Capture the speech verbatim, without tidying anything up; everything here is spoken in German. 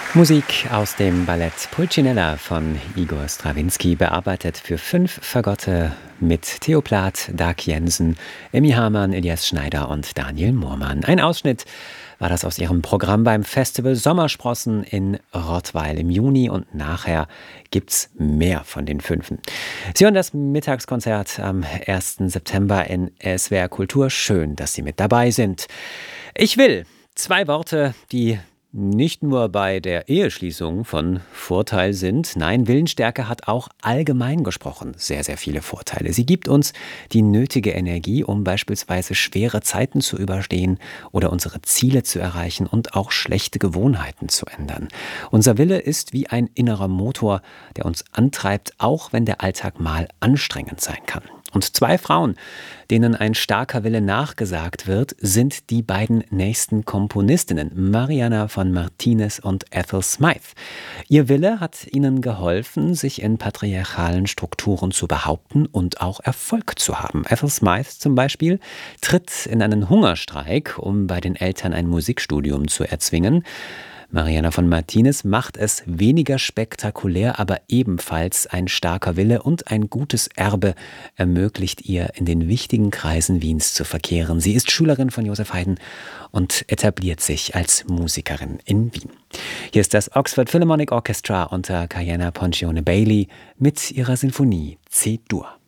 Musik aus dem Ballett Pulcinella von Igor Strawinski, bearbeitet für fünf Fagotte mit Theo Plath, Dag Jensen, Emmy Hamann, Elias Schneider und Daniel Moormann. Ein Ausschnitt war das aus ihrem Programm beim Festival Sommersprossen in Rottweil im Juni, und nachher gibt's mehr von den Fünfen. Sie hören das Mittagskonzert am ersten September in S W R Kultur. Schön, dass Sie mit dabei sind. Ich will zwei Worte, die nicht nur bei der Eheschließung von Vorteil sind. Nein, Willensstärke hat auch allgemein gesprochen sehr, sehr viele Vorteile. Sie gibt uns die nötige Energie, um beispielsweise schwere Zeiten zu überstehen oder unsere Ziele zu erreichen und auch schlechte Gewohnheiten zu ändern. Unser Wille ist wie ein innerer Motor, der uns antreibt, auch wenn der Alltag mal anstrengend sein kann. Und zwei Frauen, denen ein starker Wille nachgesagt wird, sind die beiden nächsten Komponistinnen, Mariana von Martinez und Ethel Smythe. Ihr Wille hat ihnen geholfen, sich in patriarchalen Strukturen zu behaupten und auch Erfolg zu haben. Ethel Smythe zum Beispiel tritt in einen Hungerstreik, um bei den Eltern ein Musikstudium zu erzwingen. Mariana von Martinez macht es weniger spektakulär, aber ebenfalls ein starker Wille und ein gutes Erbe ermöglicht ihr, in den wichtigen Kreisen Wiens zu verkehren. Sie ist Schülerin von Joseph Haydn und etabliert sich als Musikerin in Wien. Hier ist das Oxford Philharmonic Orchestra unter Kayanna Poncione Bailey mit ihrer Sinfonie C-Dur.